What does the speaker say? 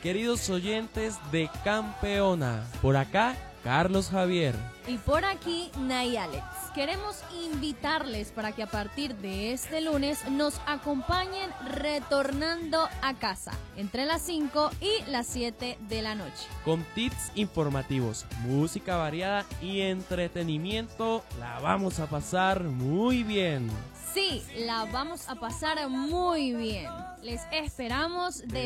queridos oyentes de Campeona. Por acá, Carlos Javier. Y por aquí, Nay Alex. Queremos invitarles para que a partir de este lunes nos acompañen retornando a casa entre las 5 y las 7 de la noche. Con tips informativos, música variada y entretenimiento, la vamos a pasar muy bien. Sí, la vamos a pasar muy bien. Les esperamos de